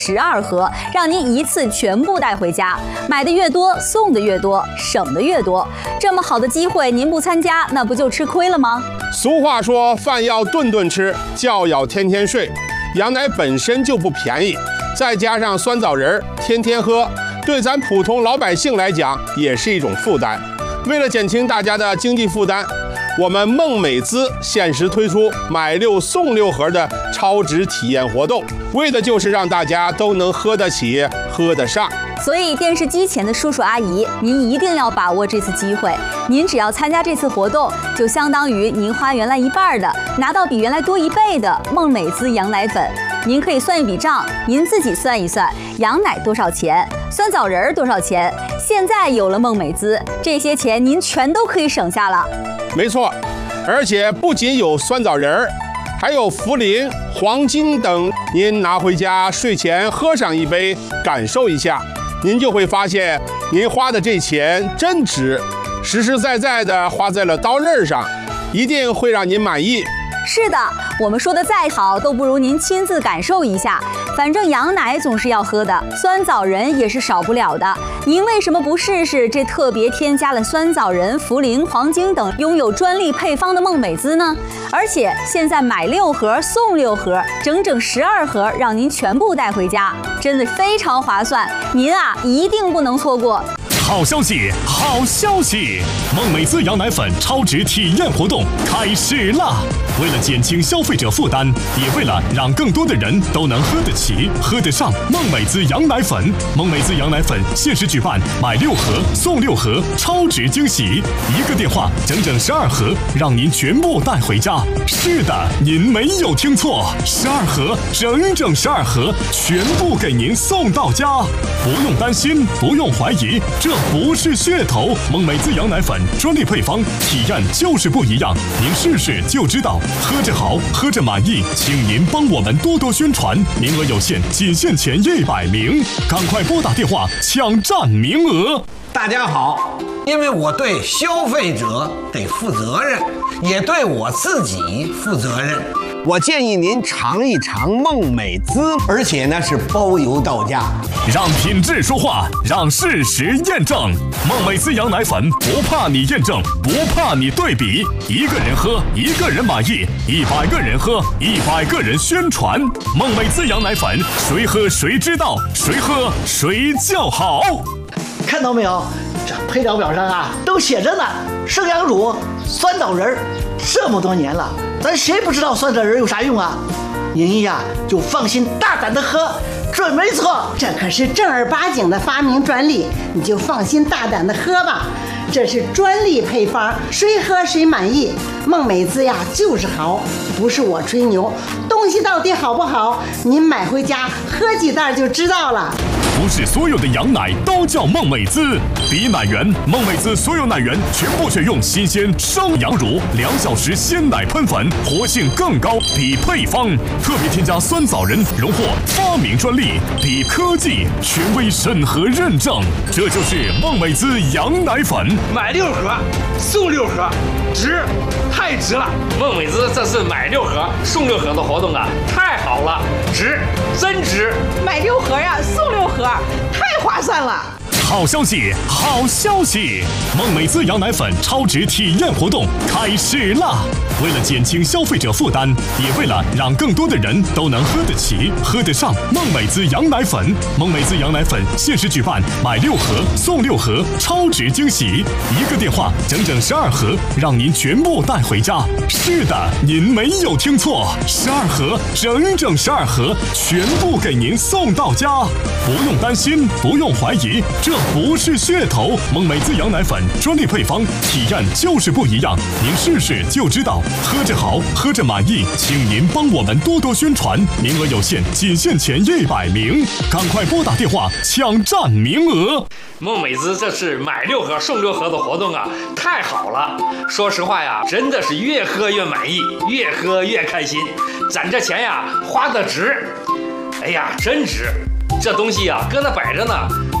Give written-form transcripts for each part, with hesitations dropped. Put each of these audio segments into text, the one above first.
12盒，让您一次全部带回家。买的越多，送的越多，省的越多。这么好的机会，您不参加，那不就吃亏了吗？ 俗话说，饭要顿顿吃，觉要天天睡。羊奶本身就不便宜，再加上酸枣仁天天喝，对咱普通老百姓来讲也是一种负担。为了减轻大家的经济负担，我们梦美滋限时推出买6送6盒的超值体验活动，为的就是让大家都能喝得起、喝得上。 所以电视机前的叔叔阿姨，您一定要把握这次机会。您只要参加这次活动，就相当于您花原来1半的，拿到比原来多1倍的梦美滋羊奶粉。您可以算一笔账，您自己算一算，羊奶多少钱，酸枣仁多少钱。现在有了梦美滋，这些钱您全都可以省下了。 没错，而且不仅有酸枣仁，还有茯苓、黄精等，您拿回家睡前喝上一杯，感受一下，您就会发现您花的这钱真值，实实在在的花在了刀刃上，一定会让您满意。 是的，我们说的再好都不如您亲自感受一下。反正羊奶总是要喝的，酸枣仁也是少不了的。您为什么不试试这特别添加了酸枣仁、茯苓、黄精等拥有专利配方的梦美滋呢？而且现在买6盒送6盒，整整12盒，让您全部带回家，真的非常划算。您啊，一定不能错过。 好消息，好消息！梦美滋羊奶粉超值体验活动开始啦！为了减轻消费者负担，也为了让更多的人都能喝得起、喝得上梦美滋羊奶粉，梦美滋羊奶粉限时举办买6盒送6盒超值惊喜，一个电话整整12盒，让您全部带回家。是的，您没有听错，12盒，整整12盒，全部给您送到家，不用担心，不用怀疑，这不是噱头。梦美滋羊奶粉专利配方，体验就是不一样，您试试就知道。喝着好，喝着满意，请您帮我们多多宣传，名额有限，仅限前100名，赶快拨打电话抢占名额。 大家好，因为我对消费者得负责任，也对我自己负责任，我建议您尝一尝梦美滋，而且呢是包邮到家。 让品质说话，让事实验证。梦美滋羊奶粉不怕你验证，不怕你对比，一个人喝一个人满意，100个人喝100个人宣传。梦美滋羊奶粉，谁喝谁知道，谁喝谁叫好。 看到没有，这配料表上啊都写着呢，生羊乳、酸枣仁，这么多年了，咱谁不知道酸枣仁有啥用啊？您呀就放心大胆的喝，准没错。 这可是正儿八经的发明专利，你就放心大胆的喝吧。这是专利配方，谁喝谁满意。梦美滋呀就是好，不是我吹牛，东西到底好不好，您买回家喝几袋就知道了。 不是所有的羊奶都叫梦美滋，比奶源，梦美滋所有奶源全部选用新鲜生羊乳，2小时鲜奶喷粉，活性更高，比配方特别添加酸枣仁，荣获发明专利，比科技权威审核认证，这就是梦美滋羊奶粉。 买6盒送6盒，值，太值了！梦美滋这次买6盒送6盒的活动啊，太好了，值，真值！ 买6盒呀，送6盒，太划算了！ 好消息，好消息！梦美滋羊奶粉超值体验活动开始啦！为了减轻消费者负担，也为了让更多的人都能喝得起、喝得上梦美滋羊奶粉，梦美滋羊奶粉限时举办买6盒送6盒超值惊喜，一个电话整整12盒，让您全部带回家。是的，您没有听错，12盒，整整12盒，全部给您送到家，不用担心，不用怀疑，这不是噱头。梦美滋羊奶粉专利配方，体验就是不一样，您试试就知道。喝着好，喝着满意，请您帮我们多多宣传，名额有限，仅限前100名，赶快拨打电话抢占名额。 梦美滋这次买6盒送6盒的活动啊，太好了！说实话呀，真的是越喝越满意，越喝越开心，攒这钱呀花得值。哎呀，真值！这东西呀搁那摆着呢，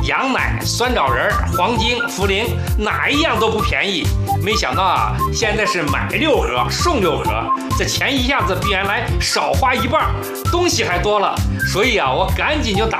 羊奶、酸枣仁、黄精、茯苓，哪一样都不便宜。没想到啊，现在是买6盒送6盒，这钱一下子比原来少花1半，东西还多了。所以啊，我赶紧就打